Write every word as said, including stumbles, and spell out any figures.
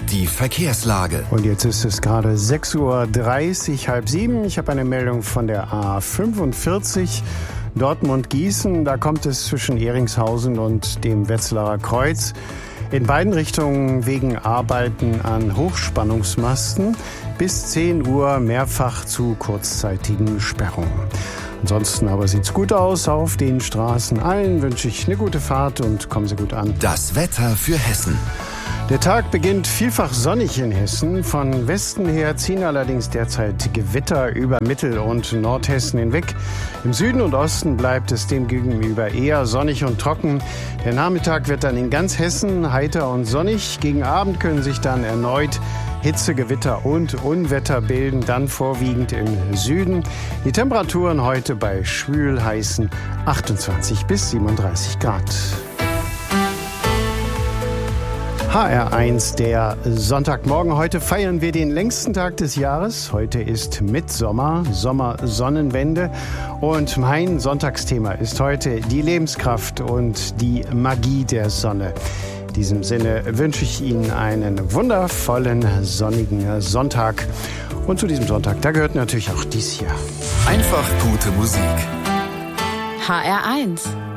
die Verkehrslage. Und jetzt ist es gerade sechs Uhr dreißig, halb sieben. Ich habe eine Meldung von der A fünfundvierzig. Dortmund-Gießen, da kommt es zwischen Ehringshausen und dem Wetzlarer Kreuz in beiden Richtungen wegen Arbeiten an Hochspannungsmasten bis zehn Uhr mehrfach zu kurzzeitigen Sperrungen. Ansonsten aber sieht's gut aus auf den Straßen. Allen wünsche ich eine gute Fahrt und kommen Sie gut an. Das Wetter für Hessen. Der Tag beginnt vielfach sonnig in Hessen. Von Westen her ziehen allerdings derzeit Gewitter über Mittel- und Nordhessen hinweg. Im Süden und Osten bleibt es demgegenüber eher sonnig und trocken. Der Nachmittag wird dann in ganz Hessen heiter und sonnig. Gegen Abend können sich dann erneut Hitze, Gewitter und Unwetter bilden, dann vorwiegend im Süden. Die Temperaturen heute bei schwül heißen achtundzwanzig bis siebenunddreißig Grad. H R eins, der Sonntagmorgen. Heute feiern wir den längsten Tag des Jahres. Heute ist Mittsommer, Sommersonnenwende. Und mein Sonntagsthema ist heute die Lebenskraft und die Magie der Sonne. In diesem Sinne wünsche ich Ihnen einen wundervollen, sonnigen Sonntag. Und zu diesem Sonntag, da gehört natürlich auch dies hier. Einfach gute Musik. H R eins.